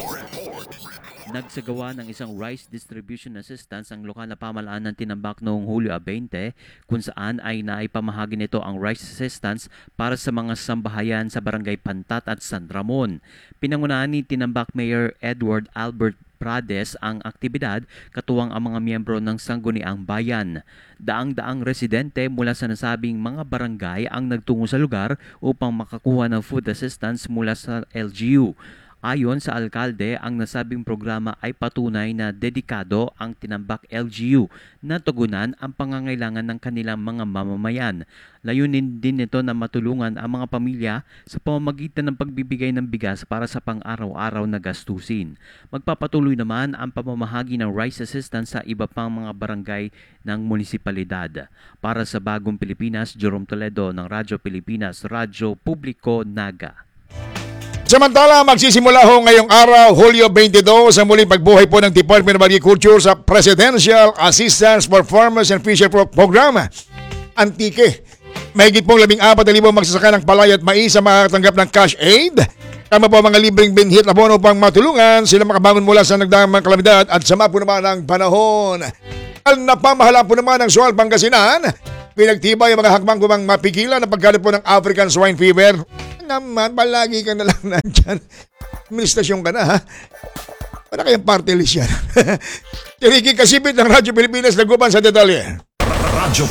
Nagsagawa ng isang rice distribution assistance ang lokal na pamahalaan ng Tinambak noong Hulyo 20 kung saan ay naipamahagi nito ang rice assistance para sa mga sambahayan sa Barangay Pantat at San Ramon. Pinangunahan ni Tinambak Mayor Edward Albert Prades ang aktibidad katuwang ang mga miyembro ng Sangguniang Bayan. Daang-daang residente mula sa nasabing mga barangay ang nagtungo sa lugar upang makakuha ng food assistance mula sa LGU. Ayon sa alkalde, ang nasabing programa ay patunay na dedikado ang Tinambak LGU na tugunan ang pangangailangan ng kanilang mga mamamayan. Layunin din nito na matulungan ang mga pamilya sa pamamagitan ng pagbibigay ng bigas para sa pang-araw-araw na gastusin. Magpapatuloy naman ang pamamahagi ng rice assistance sa iba pang mga barangay ng munisipalidad. Para sa Bagong Pilipinas, Jerome Toledo ng Radyo Pilipinas, Radyo Publiko, Naga. Samantala, magsisimula ho ngayong araw, Hulyo 22, sa muling pagbuhay po ng Department of Agriculture sa Presidential Assistance for Farmers and Fisher Program, Antique. Mahigit pong 14,000 magsasaka ng palay at mais sa makatanggap ng cash aid. Tama po mga libreng binhit na bono upang matulungan sila makabangon mula sa nagdaang kalamidad at sama po naman ng panahon. Ang napamahala po naman ng Sual, Pangasinan, pinagtibay ang mga hakbang kumang mapigilan ang pagkalat po ng African Swine Fever. Naman, palagi ka na lang nandyan. Administrasyon ka na, ha? Para kayang party list yan. Ricky Kasipit ng Radyo Pilipinas, naguban sa detalye. Radyo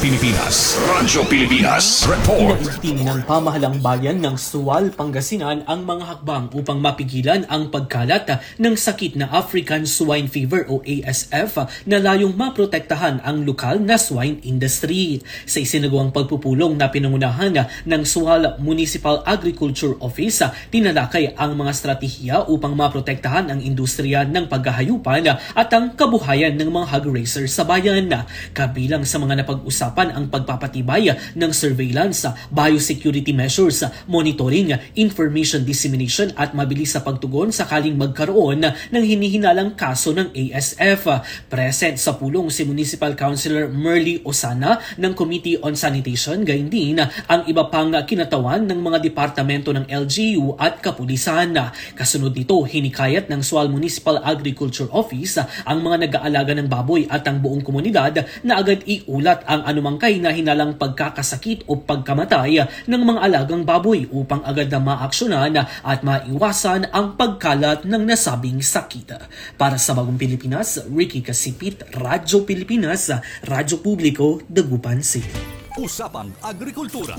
Pilipinas Report. Inaigting ng pamahalang bayan ng Sual, Pangasinan ang mga hakbang upang mapigilan ang pagkalat ng sakit na African Swine Fever o ASF na layong maprotektahan ang lokal na swine industry. Sa isinagawang pagpupulong na pinangunahan ng Sual Municipal Agriculture Office, tinalakay ang mga strategiya upang maprotektahan ang industriya ng paghahayupan at ang kabuhayan ng mga hog racer sa bayan. Kabilang sa mga napag-usapan ang pagpapatibay ng surveillance, biosecurity measures, monitoring, information dissemination at mabilis sa pagtugon sakaling magkaroon ng hinihinalang kaso ng ASF. Present sa pulong si Municipal Councilor Merly Osana ng Committee on Sanitation, gayon din ang iba pang kinatawan ng mga departamento ng LGU at kapulisan. Kasunod nito, hinikayat ng Sual Municipal Agriculture Office ang mga nag-aalaga ng baboy at ang buong komunidad na agad iulat ang anumang hinalang pagkakasakit o pagkamatay ng mga alagang baboy upang agad na maaksyonan at maiwasan ang pagkalat ng nasabing sakit. Para sa Bagong Pilipinas, Ricky Kasipit, Radyo Pilipinas, Radyo Publiko, Dagupan City. Usapang Agrikultura.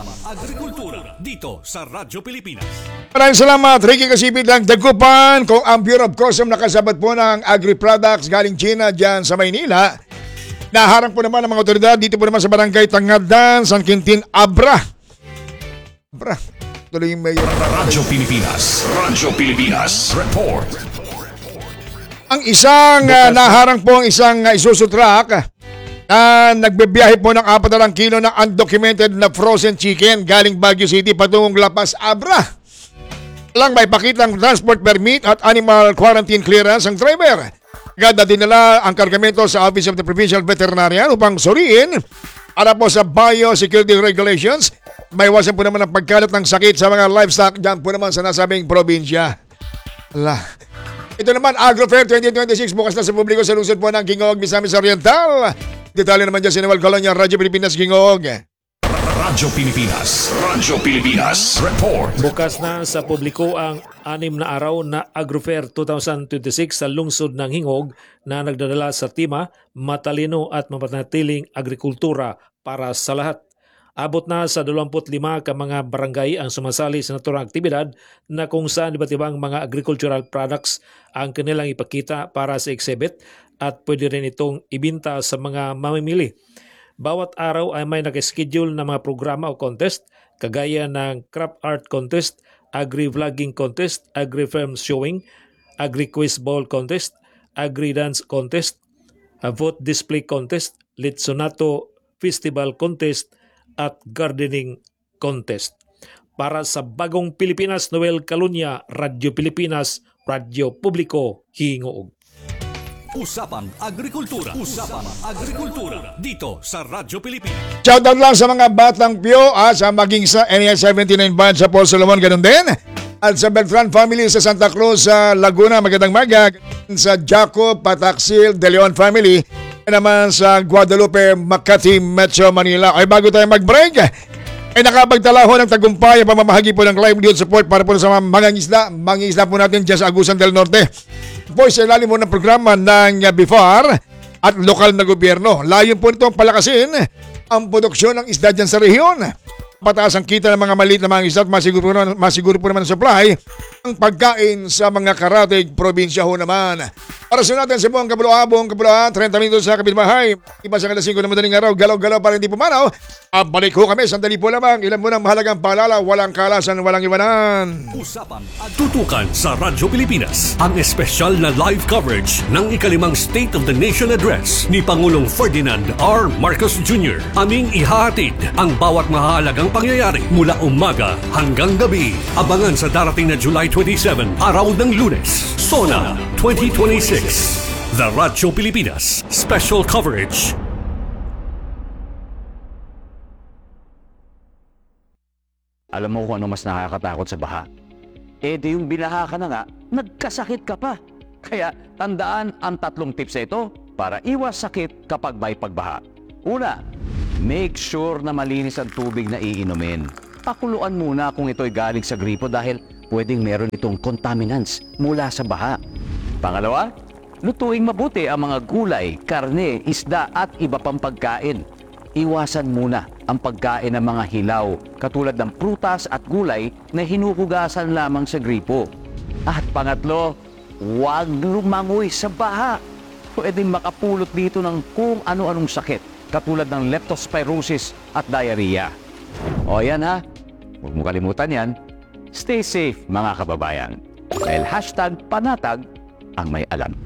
Dito sa Radyo Pilipinas. Maraming salamat, Ricky Kasipit lang Dagupan. Kung ang Bureau of Customs nakasabat po ng agri-products galing China dyan sa Maynila, naharang po naman ang mga otoridad dito po naman sa Barangay Tangadan, San Quintin, Abra. Tuloy yung mayor. Radyo Pilipinas Report. Ang isang naharang po ang isang Isuzu truck na nagbibiyahe po ng 4 kilo ng undocumented na frozen chicken galing Baguio City patungong La Paz, Abra. Lang may pakitang transport permit at animal quarantine clearance ang driver. Agad dinala ang kargamento sa Office of the Provincial Veterinarian upang suriin para po sa biosecurity regulations. May iwasan po naman ang pagkalat ng sakit sa mga livestock dyan po naman sa nasabing probinsya. Ito naman, AgroFair 2026 bukas na sa publiko sa lungsod po ng Gingoog, Misamis Oriental. Detalye naman dyan si Noel Colonia, Radyo Pilipinas, Gingoog. Radyo Pilipinas Report. Bukas na sa publiko ang 6 na araw na AgroFair 2026 sa lungsod ng Hingog na nagdadala sa tema matalino at mapanatiling agrikultura para sa lahat. Abot na sa 25 ka mga barangay ang sumasali sa naturang aktibidad na kung saan iba't ibang mga agricultural products ang kanilang ipakita para sa exhibit at pwede rin itong ibinta sa mga mamimili. Bawat araw ay may nakaschedule na mga programa o contest kagaya ng craft art contest, agri-vlogging contest, agri-farm showing, agri-quiz ball contest, agri-dance contest, vote display contest, Litsonato festival contest at gardening contest. Para sa Bagong Pilipinas, Noel Calonia, Radyo Pilipinas, Radyo Publiko, Hingoog. Usapang Agrikultura. Dito sa Radyo Pilipinas. Shoutout lang sa mga batang Pio sa maging sa NES 79 Band sa Paul Solomon, ganun din. At sa Beltran family sa Santa Cruz sa Laguna, magandang maga. Sa Jacob Pataksil De Leon family naman sa Guadalupe, Makati, Metro Manila. Ay bago tayo mag-break, ay nakapagtala ho ng tagumpay ang pamamahagi po ng livelihood support para po sa mga mangingisda po natin dyan sa Agusan del Norte. Po sa ilalim mo ng programa ng BIFAR at lokal na gobyerno. Layon po nito ang palakasin ang produksyon ng isda dyan sa rehiyon. Pataas ang kita ng mga maliit na mga isda at masiguro po naman ang supply ang pagkain sa mga karatig probinsya ho naman. Para sa natin sa buong Kapuluan, 30 minutos sa kapitbahay. Iba sa alas 5 na madaling araw, galaw-galaw para hindi pumanaw. Balik ho kami, sandali po lamang. Ilan mo ng mahalagang paalala, walang kalasan, walang iwanan. Usapan at tutukan sa Radyo Pilipinas ang espesyal na live coverage ng ikalimang State of the Nation Address ni Pangulong Ferdinand R. Marcos Jr. Aming ihahatid ang bawat mahalagang pangyayari mula umaga hanggang gabi. Abangan sa darating na July 27, araw ng Lunes, SONA 2026. The Radyo Pilipinas Special Coverage. Alam mo kung ano mas nakakatakot sa baha? Di yung binaha ka na nga, nagkasakit ka pa. Kaya tandaan ang 3 tips na ito para iwas sakit kapag may pagbaha. Una, make sure na malinis ang tubig na iinumin. Pakuluan muna kung ito'y galing sa gripo dahil pwedeng meron itong contaminants mula sa baha. Pangalawa, lutuing mabuti ang mga gulay, karne, isda at iba pang pagkain. Iwasan muna ang pagkain ng mga hilaw katulad ng prutas at gulay na hinuhugasan lamang sa gripo. At pangatlo, huwag lumangoy sa baha. Pwedeng makapulot dito ng kung ano-anong sakit katulad ng leptospirosis at diarrhea. O yan ha, huwag mo kalimutan yan. Stay safe mga kababayan. Dahil #panatag ang may alam.